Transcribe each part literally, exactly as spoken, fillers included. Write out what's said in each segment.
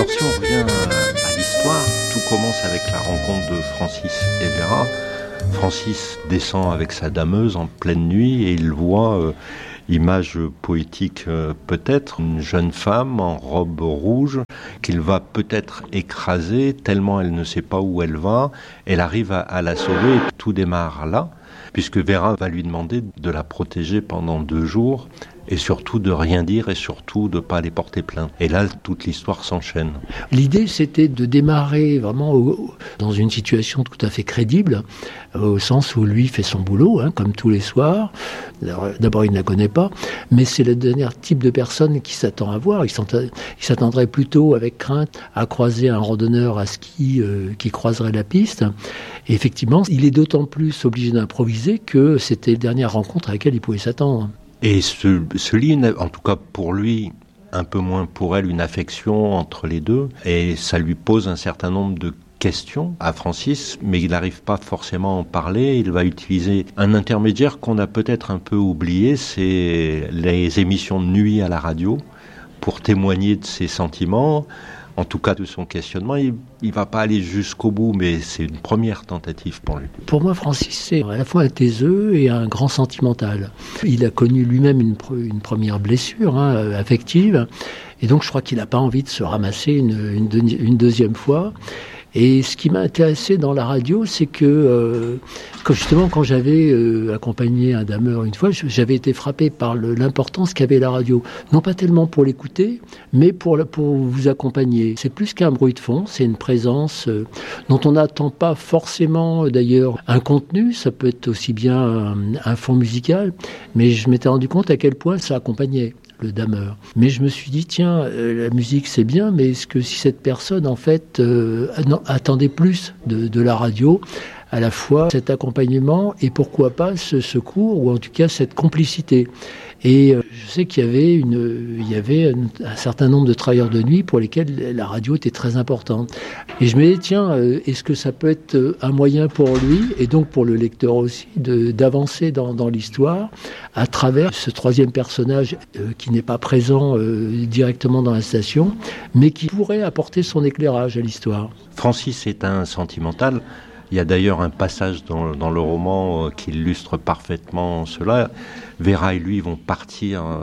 Alors si on revient à l'histoire, tout commence avec la rencontre de Francis et Vera. Francis descend avec sa dameuse en pleine nuit et il voit, euh, image poétique euh, peut-être, une jeune femme en robe rouge qu'il va peut-être écraser tellement elle ne sait pas où elle va. Elle arrive à, à la sauver et tout démarre là, puisque Vera va lui demander de la protéger pendant deux jours. Et surtout de rien dire et surtout de ne pas aller porter plainte. Et là, toute l'histoire s'enchaîne. L'idée, c'était de démarrer vraiment au, dans une situation tout à fait crédible, au sens où lui fait son boulot, hein, comme tous les soirs. D'abord, il ne la connaît pas, mais c'est le dernier type de personne qui s'attend à voir. Il s'attendrait plutôt, avec crainte, à croiser un randonneur à ski euh, qui croiserait la piste. Et effectivement, il est d'autant plus obligé d'improviser que c'était la dernière rencontre à laquelle il pouvait s'attendre. Et se, se lie, en tout cas pour lui, un peu moins pour elle, une affection entre les deux. Et ça lui pose un certain nombre de questions à Francis, mais il n'arrive pas forcément à en parler. Il va utiliser un intermédiaire qu'on a peut-être un peu oublié, c'est les émissions de nuit à la radio, pour témoigner de ses sentiments, en tout cas de son questionnement. Il ne va pas aller jusqu'au bout, mais c'est une première tentative pour lui. Pour moi, Francis, c'est à la fois un taiseux et un grand sentimental. Il a connu lui-même une, une première blessure hein, affective, et donc je crois qu'il n'a pas envie de se ramasser une, une, de, une deuxième fois. Et ce qui m'a intéressé dans la radio, c'est que, euh, que justement, quand j'avais euh, accompagné un dameur une fois, j'avais été frappé par le, l'importance qu'avait la radio. Non pas tellement pour l'écouter, mais pour, pour vous accompagner. C'est plus qu'un bruit de fond, c'est une présence euh, dont on n'attend pas forcément, d'ailleurs, un contenu. Ça peut être aussi bien un, un fond musical, mais je m'étais rendu compte à quel point ça accompagnait le dameur. Mais je me suis dit, tiens, euh, la musique c'est bien, mais est-ce que si cette personne, en fait, euh, non, attendait plus de, de la radio, à la fois cet accompagnement et pourquoi pas ce secours, ou en tout cas cette complicité. Et euh, je sais qu'il y avait, une, il y avait un, un certain nombre de travailleurs de nuit pour lesquels la radio était très importante. Et je me dis, tiens, euh, est-ce que ça peut être un moyen pour lui, et donc pour le lecteur aussi, de, d'avancer dans, dans l'histoire à travers ce troisième personnage euh, qui n'est pas présent euh, directement dans la station, mais qui pourrait apporter son éclairage à l'histoire. Francis est un sentimental. Il y a d'ailleurs un passage dans, dans le roman euh, qui illustre parfaitement cela. Vera et lui vont partir euh,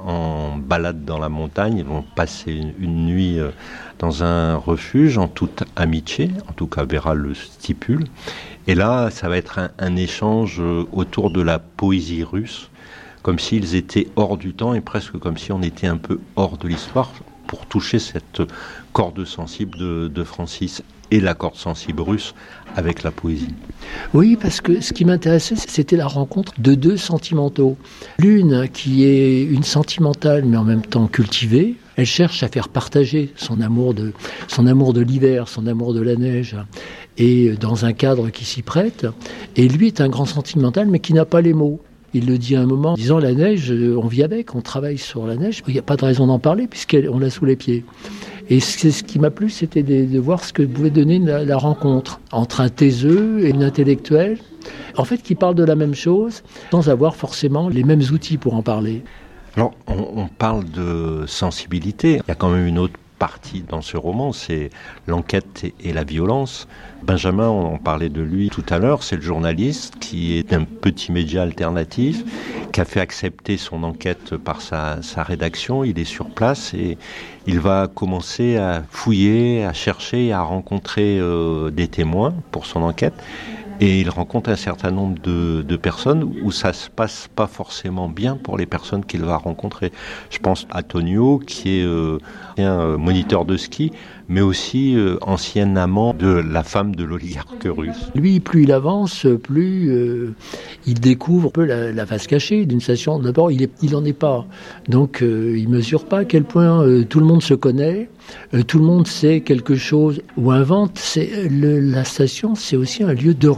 en balade dans la montagne. Ils vont passer une, une nuit euh, dans un refuge en toute amitié. En tout cas, Vera le stipule. Et là, ça va être un, un échange euh, autour de la poésie russe, comme s'ils étaient hors du temps et presque comme si on était un peu hors de l'histoire, pour toucher cette corde sensible de, de Francis et la corde sensible russe avec la poésie. Oui, parce que ce qui m'intéressait, c'était la rencontre de deux sentimentaux. L'une qui est une sentimentale, mais en même temps cultivée. Elle cherche à faire partager son amour de, son amour de l'hiver, son amour de la neige, et dans un cadre qui s'y prête. Et lui est un grand sentimental, mais qui n'a pas les mots. Il le dit à un moment, en disant la neige, on vit avec, on travaille sur la neige. Il n'y a pas de raison d'en parler puisqu'on l'a sous les pieds. Et c'est ce qui m'a plu, c'était de, de voir ce que pouvait donner la, la rencontre entre un taiseux et une intellectuelle, en fait, qui parlent de la même chose, sans avoir forcément les mêmes outils pour en parler. Alors, on, on parle de sensibilité. Il y a quand même une autre partie dans ce roman, c'est l'enquête et, et la violence. Benjamin, on parlait de lui tout à l'heure, c'est le journaliste qui est un petit média alternatif, qui a fait accepter son enquête par sa, sa rédaction. Il est sur place et il va commencer à fouiller, à chercher, à rencontrer euh, des témoins pour son enquête. Et il rencontre un certain nombre de, de personnes où ça se passe pas forcément bien pour les personnes qu'il va rencontrer. Je pense à Tonio, qui est euh, un euh, moniteur de ski, mais aussi euh, ancien amant de la femme de l'oligarque russe. Lui, plus il avance, plus euh, il découvre un peu la, la face cachée d'une station. D'abord, il, est, il en est pas. Donc, euh, il mesure pas à quel point euh, tout le monde se connaît. Euh, tout le monde sait quelque chose ou invente. C'est, le, la station, c'est aussi un lieu de rue.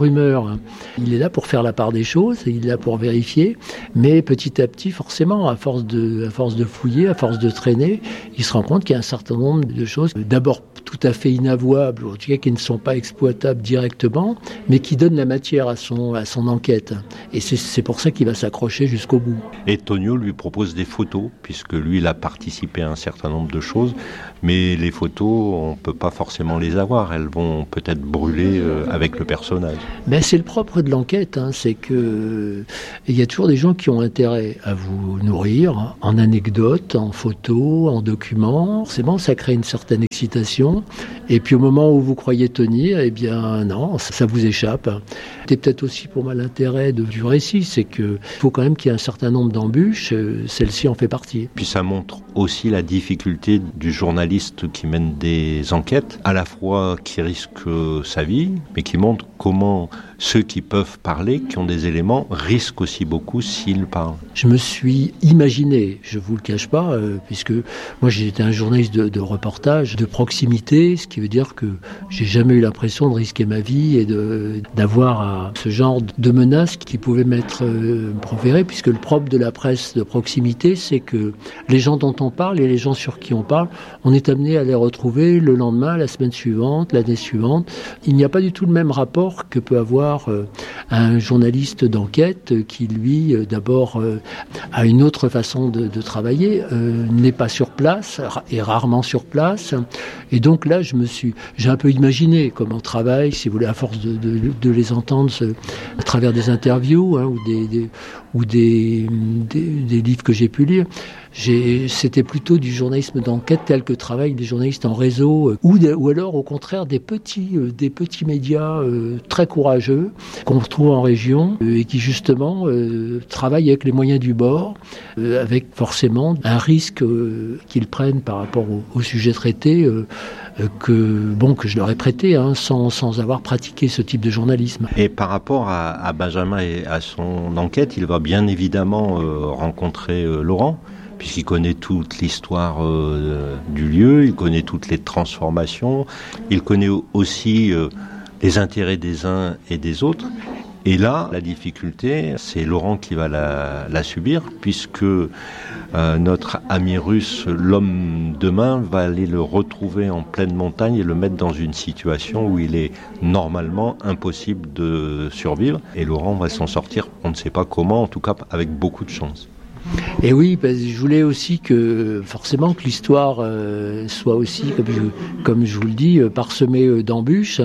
rumeur. Il est là pour faire la part des choses, il est là pour vérifier, mais petit à petit, forcément, à force de, à force de fouiller, à force de traîner, il se rend compte qu'il y a un certain nombre de choses, d'abord tout à fait inavouables, ou en tout cas qui ne sont pas exploitables directement, mais qui donnent la matière à son, à son enquête. Et c'est, c'est pour ça qu'il va s'accrocher jusqu'au bout. Et Tonio lui propose des photos, puisque lui, il a participé à un certain nombre de choses, mais les photos, on ne peut pas forcément les avoir, elles vont peut-être brûler euh, avec le personnage. Ben, c'est le propre de l'enquête, hein, c'est que il y a toujours des gens qui ont intérêt à vous nourrir en anecdotes, en photos, en documents. Forcément, ça crée une certaine excitation. Et puis au moment où vous croyez tenir, eh bien non, ça, ça vous échappe. C'est peut-être aussi pour moi l'intérêt de, du récit, c'est qu'il faut quand même qu'il y ait un certain nombre d'embûches, celle-ci en fait partie. Puis ça montre aussi la difficulté du journaliste qui mène des enquêtes, à la fois qui risque sa vie, mais qui montre comment ceux qui peuvent parler, qui ont des éléments, risquent aussi beaucoup s'ils parlent. Je me suis imaginé, je vous le cache pas, euh, puisque moi j'étais un journaliste de, de reportage, de proximité, ce qui veut dire que j'ai jamais eu l'impression de risquer ma vie et de, d'avoir à, ce genre de menaces qui pouvaient m'être euh, proférées, puisque le propre de la presse de proximité, c'est que les gens dont on parle et les gens sur qui on parle, on est amené à les retrouver le lendemain, la semaine suivante, l'année suivante. Il n'y a pas du tout le même rapport que peut avoir un journaliste d'enquête qui, lui, d'abord, a une autre façon de, de travailler, euh, n'est pas sur place, est rarement sur place. Et donc là, je me suis, j'ai un peu imaginé comment on travaille, si vous voulez, à force de, de, de les entendre ce, à travers des interviews hein, ou des, des ou des, des, des livres que j'ai pu lire. J'ai, c'était plutôt du journalisme d'enquête tel que travaillent des journalistes en réseau, euh, ou, de, ou alors au contraire des petits, euh, des petits médias euh, très courageux qu'on retrouve en région euh, et qui justement euh, travaillent avec les moyens du bord, euh, avec forcément un risque euh, qu'ils prennent par rapport au, au sujet traité euh, que bon que je leur ai prêté hein, sans sans avoir pratiqué ce type de journalisme. Et par rapport à, à Benjamin et à son enquête, il va bien évidemment euh, rencontrer euh, Laurent, puisqu'il connaît toute l'histoire euh, du lieu, il connaît toutes les transformations, il connaît aussi euh, les intérêts des uns et des autres. Et là, la difficulté, c'est Laurent qui va la, la subir, puisque euh, notre ami russe, l'homme demain, va aller le retrouver en pleine montagne et le mettre dans une situation où il est normalement impossible de survivre. Et Laurent va s'en sortir, on ne sait pas comment, en tout cas avec beaucoup de chance. Et oui, parce que je voulais aussi que forcément que l'histoire euh, soit aussi, comme je, comme je vous le dis, euh, parsemée euh, d'embûches.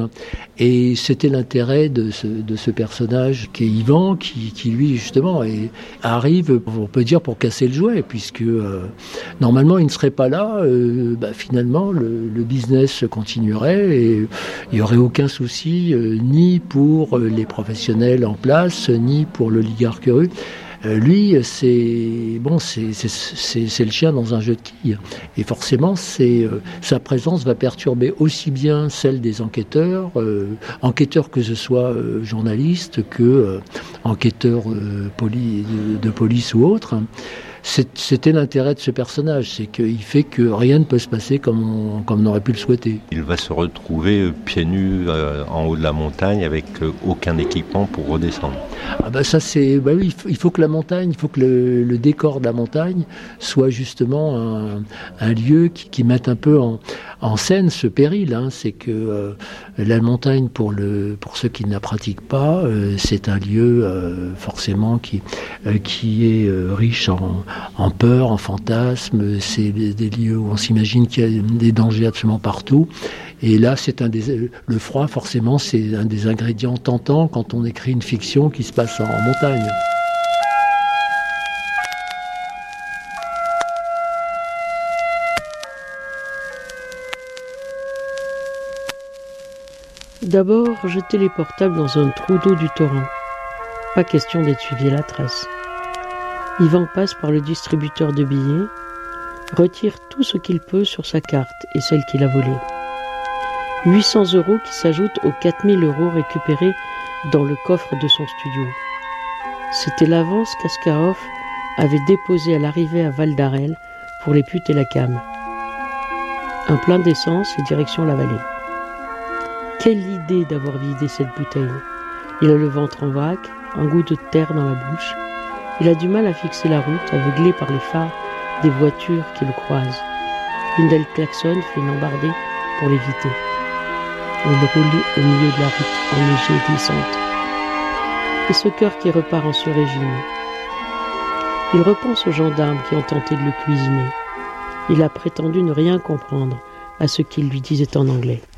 Et c'était l'intérêt de ce, de ce personnage qui est Yvan, qui, qui lui justement est, arrive, on peut dire, pour casser le jouet, puisque euh, normalement il ne serait pas là. Euh, bah, finalement, le, le business continuerait et il n'y aurait aucun souci euh, ni pour les professionnels en place, ni pour l'oligarque russe. Euh, lui, c'est bon, c'est, c'est, c'est, c'est le chien dans un jeu de quilles. Et forcément, c'est, euh, sa présence va perturber aussi bien celle des enquêteurs, euh, enquêteurs que ce soit euh, journalistes, que euh, enquêteurs euh, poli, de, de police ou autres. C'est, c'était l'intérêt de ce personnage, c'est qu'il fait que rien ne peut se passer comme on, comme on aurait pu le souhaiter. Il va se retrouver pieds nus euh, en haut de la montagne avec euh, aucun équipement pour redescendre. Ah bah ça c'est, bah oui, il faut, il faut que la montagne, il faut que le, le décor de la montagne soit justement un, un lieu qui, qui mette un peu en, en scène ce péril. Hein. C'est que euh, la montagne, pour le, pour ceux qui ne la pratiquent pas, euh, c'est un lieu euh, forcément qui, euh, qui est euh, riche en en peur, en fantasmes. C'est des, des lieux où on s'imagine qu'il y a des dangers absolument partout. Et là, c'est un des, le froid, forcément, c'est un des ingrédients tentants quand on écrit une fiction qui se passe en, en montagne. D'abord, jeter les portables dans un trou d'eau du torrent. Pas question d'être suivi à la trace. Yvan passe par le distributeur de billets, retire tout ce qu'il peut sur sa carte et celle qu'il a volée. huit cents euros qui s'ajoutent aux quatre mille euros récupérés dans le coffre de son studio. C'était l'avance qu'Askarov avait déposée à l'arrivée à Val d'Arel pour les putes et la cam. Un plein d'essence et direction la vallée. Quelle idée d'avoir vidé cette bouteille! Il a le ventre en vrac, un goût de terre dans la bouche. Il a du mal à fixer la route, aveuglé par les phares des voitures qui le croisent. Une d'elles klaxonne, fait une embardée pour l'éviter. Il roule au milieu de la route enneigée et glissante. Et ce cœur qui repart en sur-régime. Il repense aux gendarmes qui ont tenté de le cuisiner. Il a prétendu ne rien comprendre à ce qu'ils lui disaient en anglais.